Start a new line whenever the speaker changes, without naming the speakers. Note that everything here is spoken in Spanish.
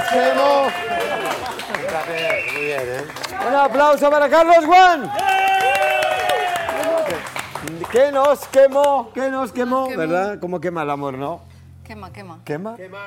quemó.
Muy bien, ¿eh?
Un aplauso para Carlos Juan. ¿Qué nos quemó? ¿Qué nos quemó? ¿Verdad? ¿Cómo quema el amor, no?
Quema.
¿Quema?